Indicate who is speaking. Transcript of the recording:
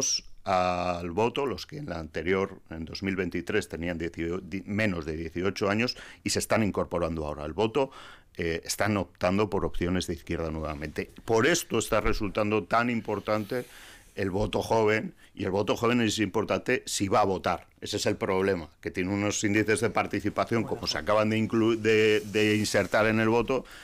Speaker 1: nuevos al voto, los que en la anterior, en 2023, tenían menos de 18 años y se están incorporando ahora al voto, están optando por opciones de izquierda nuevamente. Por esto está resultando tan importante el voto joven, y el voto joven es importante si va a votar. Ese es el problema, que tiene unos índices de participación, como se acaban de insertar en el voto,